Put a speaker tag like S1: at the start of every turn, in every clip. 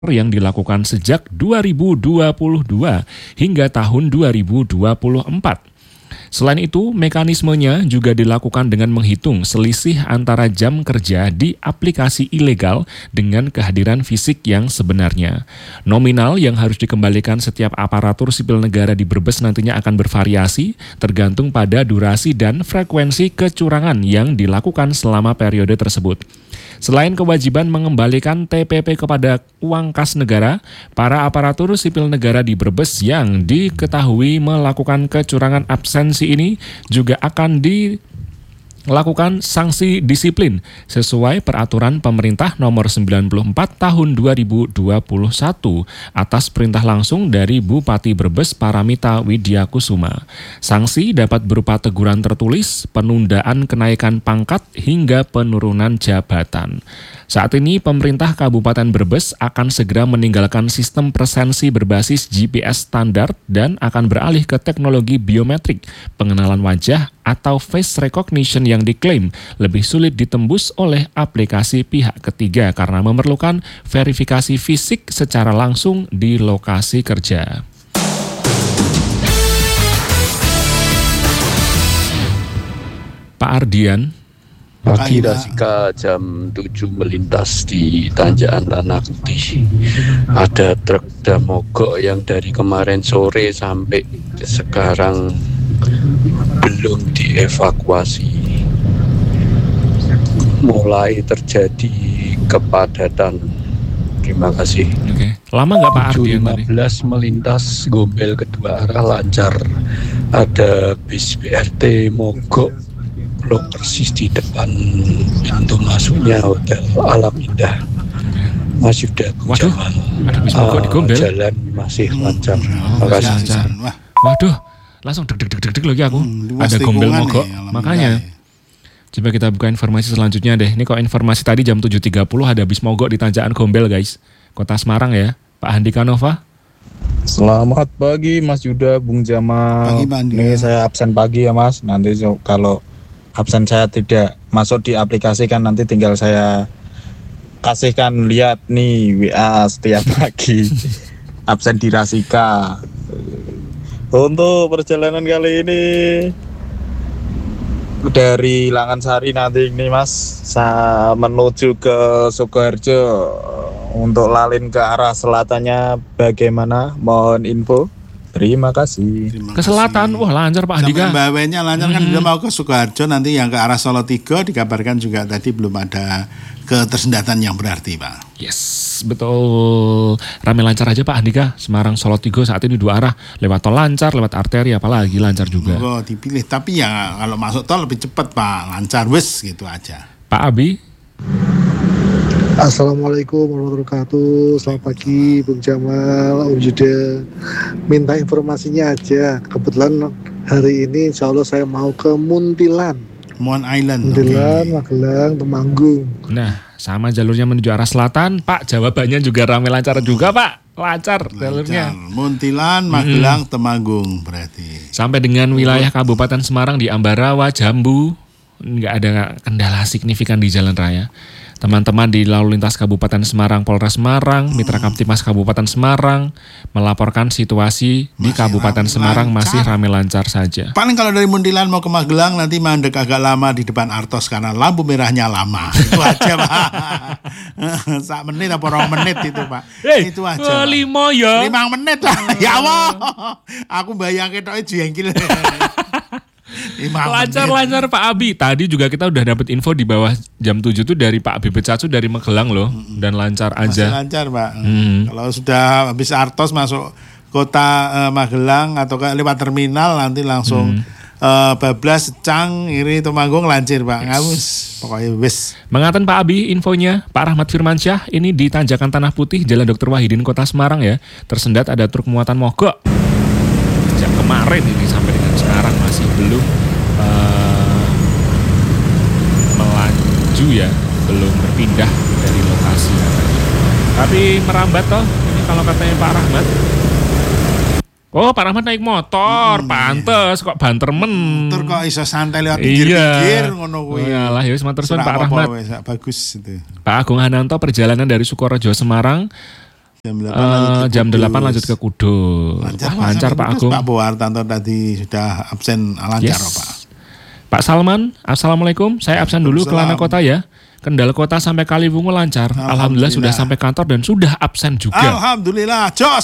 S1: yang dilakukan sejak 2022 hingga tahun 2024. Selain itu, mekanismenya juga dilakukan dengan menghitung selisih antara jam kerja di aplikasi ilegal dengan kehadiran fisik yang sebenarnya. Nominal yang harus dikembalikan setiap aparatur sipil negara di Brebes nantinya akan bervariasi tergantung pada durasi dan frekuensi kecurangan yang dilakukan selama periode tersebut. Selain kewajiban mengembalikan TPP kepada uang kas negara, para aparatur sipil negara di Brebes yang diketahui melakukan kecurangan absensi ini juga akan dilakukan sanksi disiplin sesuai peraturan pemerintah nomor 94 tahun 2021 atas perintah langsung dari Bupati Brebes Paramita Widyakusuma. Sanksi dapat berupa teguran tertulis, penundaan kenaikan pangkat hingga penurunan jabatan. Saat ini pemerintah Kabupaten Brebes akan segera meninggalkan sistem presensi berbasis GPS standar dan akan beralih ke teknologi biometrik, pengenalan wajah atau face recognition yang diklaim lebih sulit ditembus oleh aplikasi pihak ketiga karena memerlukan verifikasi fisik secara langsung di lokasi kerja. Pak Ardian.
S2: Pagi Rasika jam 7 melintas di Tanjakan Tanah Putih. Ada truk damogok yang dari kemarin sore sampai sekarang belum dievakuasi. Mulai terjadi kepadatan. Terima kasih.
S1: Oke. Lama nggak Pak Ardian tadi?
S2: 7.15 melintas Gombel kedua arah lancar. Ada bis BRT mogok persis di depan pintu masuknya Hotel Alam Indah. Mas Yuda Jamal.
S1: Ada bis mogok di Gombel.
S2: Jalan masih lancar.
S1: Lancar. Waduh, langsung deg-deg lagi aku. Ada Gombel mogok. Makanya. Coba kita buka informasi selanjutnya deh. Ini kok informasi tadi jam 7.30 ada bis mogok di Tanjakan Gombel guys. Kota Semarang ya. Pak Handika Nova.
S3: Selamat pagi Mas Yuda, Bung Jamal.
S4: Pagi Bang.
S3: Ini saya absen pagi ya Mas. Nanti kalau absen saya tidak masuk di aplikasi kan nanti tinggal saya kasihkan lihat nih WA setiap pagi. Absen di Rasika. Untuk perjalanan kali ini dari Langansari nanti ini Mas, saya menuju ke Sukoharjo. Untuk lalin ke arah selatannya bagaimana? Mohon info. Terima kasih.
S1: Ke selatan, wah lancar Pak Andika.
S4: Mbak lancar kan udah mau ke Sukoharjo, nanti yang ke arah Solo 3 dikabarkan juga tadi belum ada ketersendatan yang berarti Pak.
S1: Yes, betul. Rame lancar aja Pak Andika. Semarang Solo 3 saat ini dua arah. Lewat tol lancar, lewat arteri apalagi lancar juga.
S4: Oh dipilih, tapi ya kalau masuk tol lebih cepat Pak, lancar wes gitu aja.
S1: Pak Abi.
S5: Assalamualaikum warahmatullahi wabarakatuh. Selamat pagi Bung Jamal, Om Yuda. Minta informasinya aja. Kebetulan hari ini insya Allah saya mau ke Muntilan.
S4: Moon Island.
S5: Muntilan, okay. Magelang, Temanggung.
S1: Nah, sama jalurnya menuju arah selatan. Pak, jawabannya juga ramai lancar juga Pak. Lancar jalurnya.
S4: Muntilan, Magelang, Temanggung berarti.
S1: Sampai dengan wilayah Kabupaten Semarang di Ambarawa, Jambu. Nggak ada kendala signifikan di jalan raya. Teman-teman di lalu lintas Kabupaten Semarang, Polres Semarang, Mitra Kamtimas Kabupaten Semarang melaporkan situasi di Kabupaten Semarang masih ramai lancar saja.
S4: Paling kalau dari Muntilan mau ke Magelang nanti mandek agak lama di depan Artos karena lampu merahnya lama. Itu aja Pak. 1 menit apa 2 menit itu Pak. Itu aja.
S1: 5 ya.
S4: 5 menit lah. Ya Allah. Aku bayangin tok jengkil.
S1: Lancar Pak Abi. Tadi juga kita udah dapat info di bawah jam 7 tuh dari Pak Bibit Cacu dari Magelang loh. Dan lancar aja.
S4: Masih lancar Pak. Kalau sudah habis Artos masuk kota Magelang atau lewat terminal nanti langsung bablas Cang iri Temanggung lancar Pak. Ngawus pokoknya wis.
S1: Mengaten Pak Abi infonya Pak Rahmat Firmansyah ini di Tanjakan Tanah Putih Jalan Dr. Wahidin Kota Semarang ya. Tersendat ada truk muatan mogok. Sejak kemarin ini sampai dengan sekarang masih belum melaju ya, belum berpindah dari lokasi katanya. Tapi merambat toh, ini kalau katanya Pak Rahmat. Oh Pak Rahmat naik motor, pantes kok bantermen.
S4: Tur kok iso santai lewat pinggir-pinggir ngono kuwi.
S1: Iyalah ya wis matur suwun Pak Rahmat.
S4: Bagus itu.
S1: Pak Agung Hananto perjalanan dari Sukorejo Semarang Jam 8 lanjut ke Kudus. Lancar Pak Agung.
S4: Pak Bowartanto tadi sudah absen lancar Pak.
S1: Pak Salman, Assalamualaikum. Saya absen dulu ke Lana Kota ya. Kendal Kota sampai Kaliwungu lancar. Alhamdulillah sudah sampai kantor dan sudah absen juga.
S4: Alhamdulillah. Jos.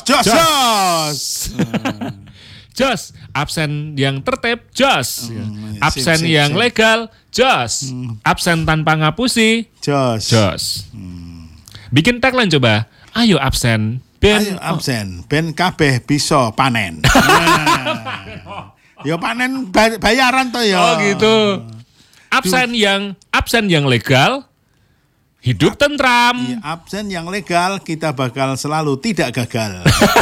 S1: Jos, absen yang tertib, jos. Absen yang legal, jos. Absen tanpa ngapusi, jos. Bikin tagline coba. Ayo absen, ben
S4: kabeh bisa panen. Ya panen bayaran toh ya.
S1: Oh gitu. Absen yang legal, hidup tentram.
S4: Iya, absen yang legal, kita bakal selalu tidak gagal.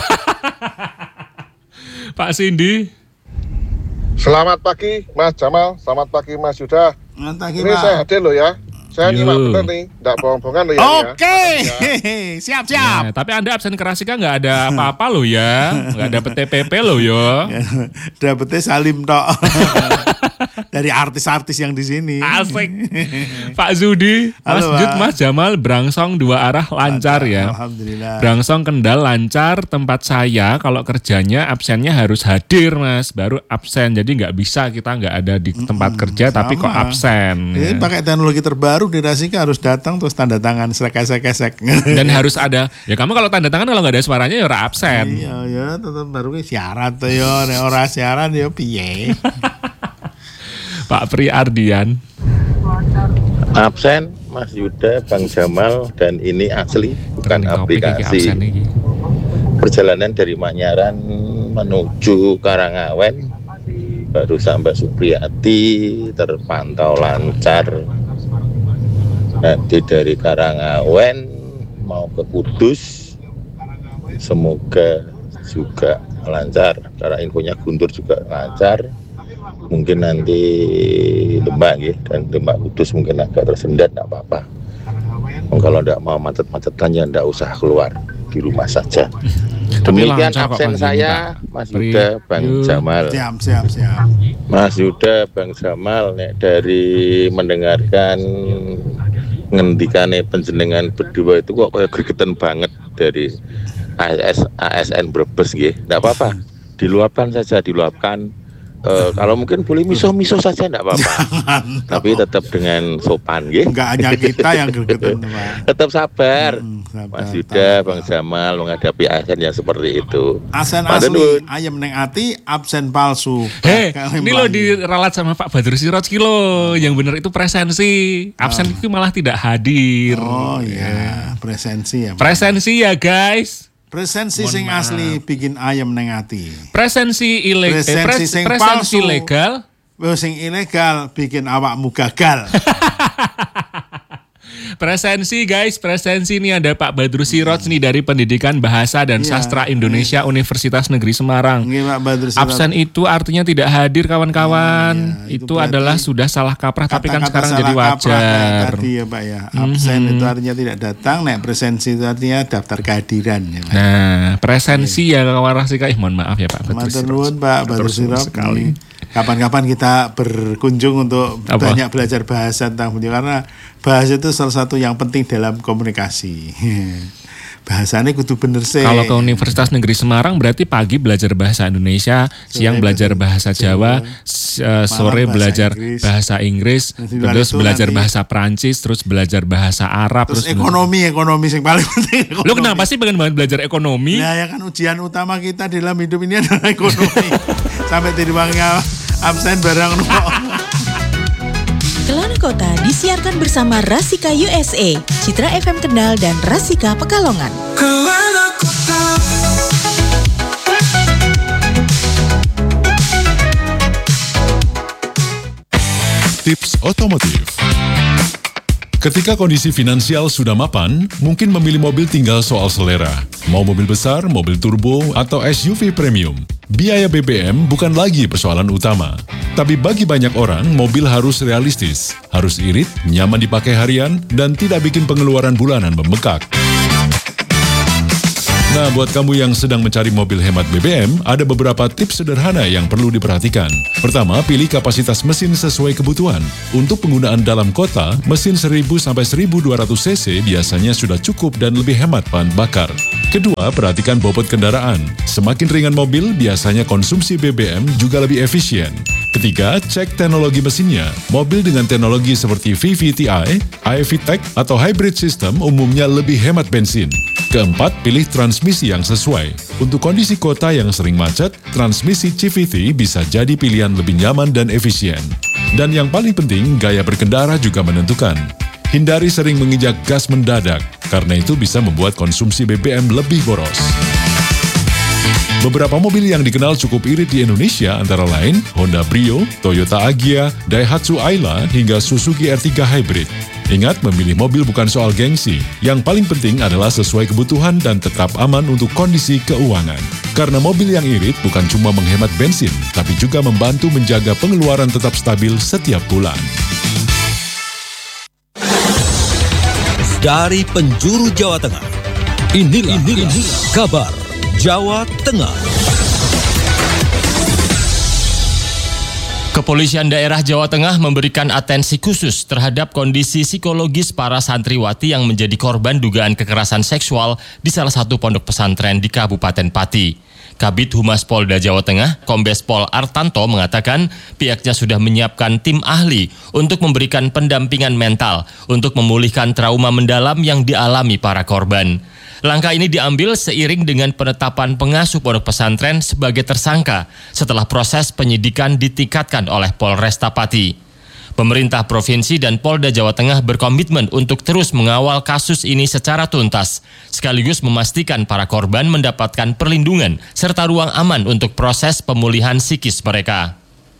S1: Pak Cindy.
S6: Selamat pagi Mas Jamal, selamat pagi Mas Yuda. Ini saya hadir loh ya. Saya nyimak bener nih, enggak bohong-bohongan loh ya.
S4: Oke, siap.
S1: Nah, tapi Anda absen ke Rasika nggak ada apa-apa loh ya. Nggak dapet TPP loh ya.
S4: Dapetnya Salim tok. Dari artis-artis yang di sini.
S1: Asik. Pak Zudi, Mas Jamal Brangsong 2 arah lancar ya.
S4: Alhamdulillah.
S1: Brangsong Kendal lancar, tempat saya kalau kerjanya absennya harus hadir Mas, baru absen. Jadi nggak bisa kita nggak ada di tempat kerja tapi kok absen.
S4: Ini pakai teknologi terbaru di Rasika harus datang terus tanda tangan esek.
S1: Dan harus ada. Ya kamu kalau tanda tangan kalau nggak ada suaranya ya ora absen.
S4: Iya ya tetap baru syarat tuh ya, nek ora syarat ya piye.
S1: Pak Pri Ardian.
S7: Absen Mas Yuda, Bang Jamal, dan ini asli bukan aplikasi. Perjalanan dari Manyaran menuju Karangawen baru sampai Supriyati terpantau lancar. Nanti dari Karangawen mau ke Kudus semoga juga lancar, karena infonya Guntur juga lancar. Mungkin nanti Demak ya, dan Demak Kudus mungkin agak tersendat, tidak apa-apa. Kalau tidak mau macet-macetan ya tidak usah keluar, di rumah saja. Demikian absen saya, Mas Yuda, Bang Jamal.
S4: Siap.
S7: Mas Yuda, Bang Jamal, nek dari mendengarkan ngendikane panjenengan berdua itu kok kayak gregetan banget dari ASN Brebes nggih. Tidak apa-apa, diluapkan. Kalau mungkin boleh miso saja enggak apa-apa. Tapi tetap dengan sopan nggih.
S4: Enggak hanya kita yang gregetan, Pak.
S7: Tetap sabar. Mas Yuda, Bang Jamal menghadapi ASN yang seperti itu.
S4: ASN asli, ayam neng ati, absen palsu.
S1: Ini lo diralat sama Pak Badrus Siroj kilo. Yang benar itu presensi. Absen itu malah tidak hadir.
S4: Oh iya, presensi ya.
S1: Presensi ya guys.
S4: Presensi sing asli bikin ayam neng ati.
S1: Presensi ilegal. Presensi legal.
S4: Sing ilegal bikin awakmu gagal.
S1: Presensi guys, presensi ini ada Pak Badrus Siroj nih dari Pendidikan Bahasa dan Sastra Indonesia Universitas Negeri Semarang. Absen itu artinya tidak hadir kawan-kawan. Itu adalah sudah salah kaprah tapi kan sekarang jadi wajar.
S4: Tadi ya Pak ya. Absen itu artinya tidak datang, presensi itu artinya daftar kehadiran ya Pak.
S1: Nah, presensi ya kawan Rasika. Mohon maaf ya Pak Badrus Siroj.
S4: Pak Badrus Siroj sekali. Kapan-kapan kita berkunjung untuk banyak belajar bahasa tentang beliau, karena bahasa itu salah satu yang penting dalam komunikasi. Bahasanya kudu bener sih.
S1: Kalau ke Universitas Negeri Semarang berarti pagi belajar bahasa Indonesia, siang belajar bahasa Jawa, sore belajar bahasa Inggris, terus belajar bahasa Perancis, terus belajar bahasa Arab,
S4: terus ekonomi yang paling penting.
S1: Lo kenapa sih pengen banget belajar ekonomi?
S4: Nah ya kan ujian utama kita dalam hidup ini adalah ekonomi. Sampai di ruangnya absen barang.
S8: Kelana Kota disiarkan bersama Rasika USA, Citra FM Kendal dan Rasika Pekalongan. Kelana Kota.
S9: Tips otomotif. Ketika kondisi finansial sudah mapan, mungkin memilih mobil tinggal soal selera. Mau mobil besar, mobil turbo, atau SUV premium. Biaya BBM bukan lagi persoalan utama. Tapi bagi banyak orang, mobil harus realistis, harus irit, nyaman dipakai harian, dan tidak bikin pengeluaran bulanan membengkak. Nah, buat kamu yang sedang mencari mobil hemat BBM, ada beberapa tips sederhana yang perlu diperhatikan. Pertama, pilih kapasitas mesin sesuai kebutuhan. Untuk penggunaan dalam kota, mesin 1000-1200 cc biasanya sudah cukup dan lebih hemat bahan bakar. Kedua, perhatikan bobot kendaraan. Semakin ringan mobil, biasanya konsumsi BBM juga lebih efisien. Ketiga, cek teknologi mesinnya. Mobil dengan teknologi seperti VVT-i, iVTEC, atau hybrid system umumnya lebih hemat bensin. Keempat, pilih transmisi yang sesuai. Untuk kondisi kota yang sering macet, transmisi CVT bisa jadi pilihan lebih nyaman dan efisien. Dan yang paling penting, gaya berkendara juga menentukan. Hindari sering menginjak gas mendadak, karena itu bisa membuat konsumsi BBM lebih boros. Beberapa mobil yang dikenal cukup irit di Indonesia antara lain Honda Brio, Toyota Agya, Daihatsu Ayla, hingga Suzuki R3 Hybrid. Ingat, memilih mobil bukan soal gengsi. Yang paling penting adalah sesuai kebutuhan dan tetap aman untuk kondisi keuangan. Karena mobil yang irit bukan cuma menghemat bensin, tapi juga membantu menjaga pengeluaran tetap stabil setiap bulan.
S10: Dari penjuru Jawa Tengah, inilah kabar Jawa Tengah.
S11: Kepolisian daerah Jawa Tengah memberikan atensi khusus terhadap kondisi psikologis para santriwati yang menjadi korban dugaan kekerasan seksual di salah satu pondok pesantren di Kabupaten Pati. Kabid Humas Polda Jawa Tengah, Kombes Pol Artanto mengatakan pihaknya sudah menyiapkan tim ahli untuk memberikan pendampingan mental untuk memulihkan trauma mendalam yang dialami para korban. Langkah ini diambil seiring dengan penetapan pengasuh pondok pesantren sebagai tersangka setelah proses penyidikan ditingkatkan oleh Polresta Pati. Pemerintah Provinsi dan Polda Jawa Tengah berkomitmen untuk terus mengawal kasus ini secara tuntas, sekaligus memastikan para korban mendapatkan perlindungan serta ruang aman untuk proses pemulihan psikis mereka.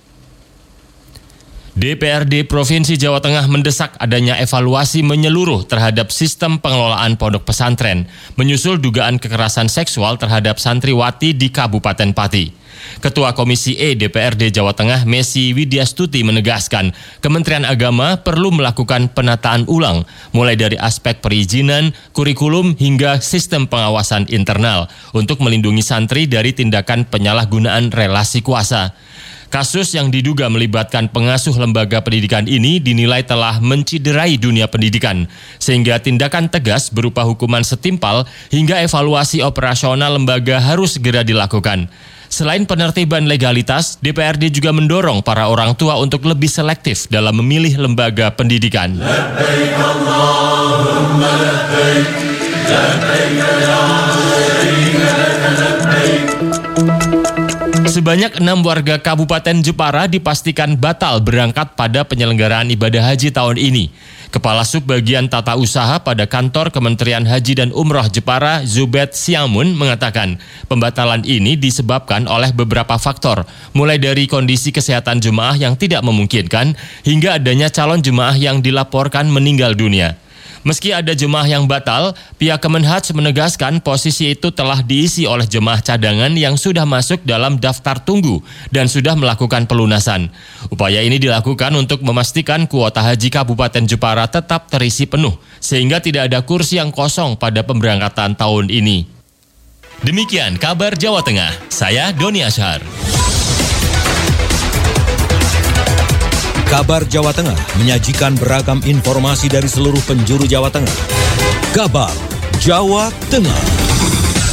S11: DPRD Provinsi Jawa Tengah mendesak adanya evaluasi menyeluruh terhadap sistem pengelolaan pondok pesantren, menyusul dugaan kekerasan seksual terhadap santriwati di Kabupaten Pati. Ketua Komisi E DPRD Jawa Tengah, Messi Widyastuti menegaskan, Kementerian Agama perlu melakukan penataan ulang, mulai dari aspek perizinan, kurikulum, hingga sistem pengawasan internal, untuk melindungi santri dari tindakan penyalahgunaan relasi kuasa. Kasus yang diduga melibatkan pengasuh lembaga pendidikan ini dinilai telah menciderai dunia pendidikan, sehingga tindakan tegas berupa hukuman setimpal hingga evaluasi operasional lembaga harus segera dilakukan. Selain penertiban legalitas, DPRD juga mendorong para orang tua untuk lebih selektif dalam memilih lembaga pendidikan. Sebanyak 6 warga Kabupaten Jepara dipastikan batal berangkat pada penyelenggaraan ibadah haji tahun ini. Kepala Subbagian Tata Usaha pada Kantor Kementerian Haji dan Umroh Jepara, Zubed Siamun, mengatakan pembatalan ini disebabkan oleh beberapa faktor, mulai dari kondisi kesehatan jemaah yang tidak memungkinkan, hingga adanya calon jemaah yang dilaporkan meninggal dunia. Meski ada jemaah yang batal, pihak Kemenhaj menegaskan posisi itu telah diisi oleh jemaah cadangan yang sudah masuk dalam daftar tunggu dan sudah melakukan pelunasan. Upaya ini dilakukan untuk memastikan kuota haji Kabupaten Jepara tetap terisi penuh, sehingga tidak ada kursi yang kosong pada pemberangkatan tahun ini. Demikian kabar Jawa Tengah, saya Doni Ashar.
S10: Kabar Jawa Tengah menyajikan beragam informasi dari seluruh penjuru Jawa Tengah. Kabar Jawa Tengah.